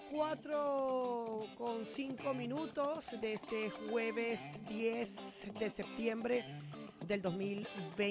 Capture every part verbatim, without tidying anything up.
Cuatro con cinco minutos de este jueves diez de septiembre del dos mil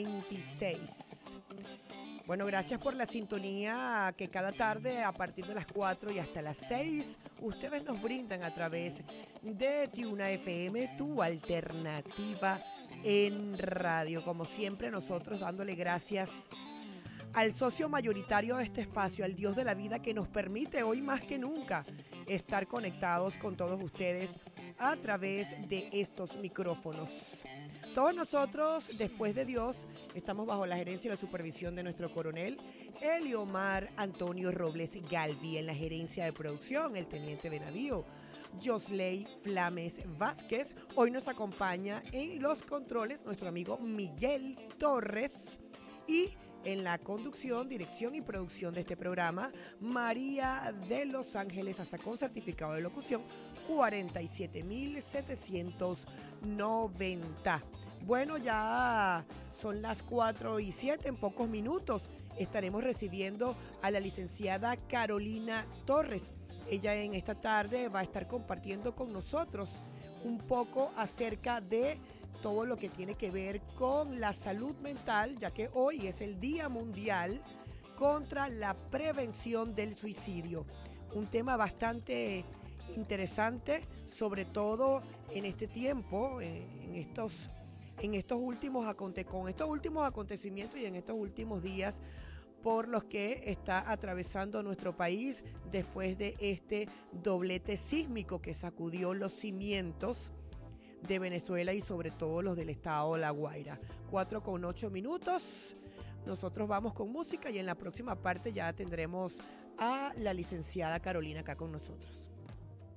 veintiséis. Bueno, gracias por la sintonía que cada tarde a partir de las cuatro y hasta las seis ustedes nos brindan a través de Tiuna F M, tu alternativa en radio. Como siempre, nosotros dándole gracias al socio mayoritario de este espacio, al Dios de la vida, que nos permite hoy más que nunca estar conectados con todos ustedes a través de estos micrófonos. Todos nosotros, después de Dios, estamos bajo la gerencia y la supervisión de nuestro coronel Eliomar Antonio Robles Galvi. En la gerencia de producción, el teniente de navío Josley Flames Vázquez. Hoy nos acompaña en los controles nuestro amigo Miguel Torres. Y en la conducción, dirección y producción de este programa, María de Los Ángeles Asa, con certificado de locución cuarenta y siete mil setecientos noventa. Bueno, ya son las cuatro y siete, en pocos minutos estaremos recibiendo a la licenciada Carolina Torres. Ella en esta tarde va a estar compartiendo con nosotros un poco acerca de todo lo que tiene que ver con la salud mental, ya que hoy es el Día Mundial contra la Prevención del Suicidio. Un tema bastante interesante, sobre todo en este tiempo, en estos, en estos últimos aconte- con estos últimos acontecimientos y en estos últimos días por los que está atravesando nuestro país después de este doblete sísmico que sacudió los cimientos de Venezuela y sobre todo los del estado de La Guaira. Cuatro con ocho minutos. Nosotros vamos con música y en la próxima parte ya tendremos a la licenciada Carolina acá con nosotros.